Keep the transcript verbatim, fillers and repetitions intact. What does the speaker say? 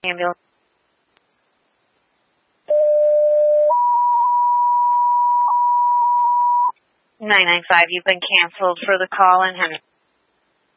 Ambulance. nine nine five, you've been canceled for the call and